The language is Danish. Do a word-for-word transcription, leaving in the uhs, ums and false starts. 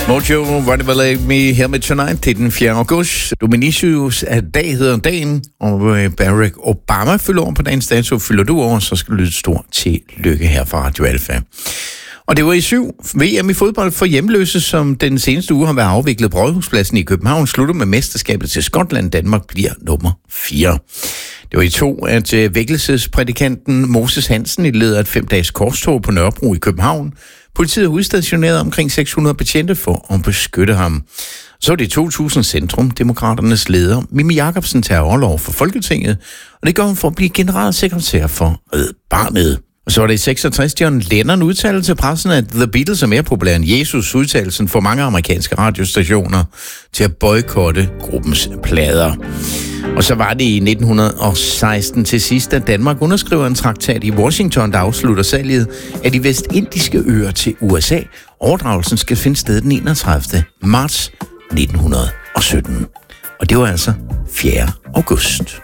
Mojo, Whatever Like Me, her med Tonight til den fjerde august. Dominicius af dag hedder dagen, og Barack Obama fylder over på dagens dato. Fylder du over, så skal du lytte stort til lykke her fra Radio Alfa. Og det var i syv V M i fodbold for hjemløse, som den seneste uge har været afviklet på Rådhuspladsen i København, slutter med mesterskabet til Skotland. Danmark bliver nummer fire. Det var i to, at vækkelsesprædikanten Moses Hansen i leder et fem-dages korstog på Nørrebro i København. Politiet har udstationeret omkring seks hundrede betjente for at beskytte ham. Så var det i to tusind Centrum, Demokraternes leder, Mimi Jakobsen, tager overlov for Folketinget, og det gør hun for at blive generalsekretær for Red Barnet. Og så var det i seksogtres, John Lennon udtalte til pressen, at The Beatles er mere populær end Jesus. Udtalelsen for mange amerikanske radiostationer til at boykotte gruppens plader. Og så var det i nitten seksten til sidst, at Danmark underskriver en traktat i Washington, der afslutter salget af de vestindiske øer til U S A. Overdragelsen skal finde sted den enogtredivte marts nitten sytten. Og det var altså fjerde august.